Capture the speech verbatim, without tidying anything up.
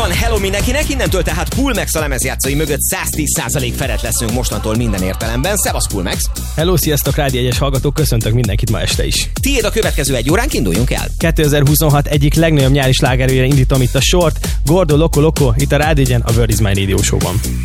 van, hello mindenkinek, innentől tehát Pulmex a lemezjátszói mögött száztíz százalék fedett leszünk mostantól minden értelemben. Szevasz Pulmex! Hello, sziasztok, Rádió egyes hallgatók, köszöntök mindenkit ma este is. Tiéd a következő egy óránk, induljunk el. kétezer-huszonhat egyik legnagyobb nyári slágerőjére indítom itt a sort. Gordo Loco Loco, itt a Rádió egyen, a Word is My Radio Show-ban.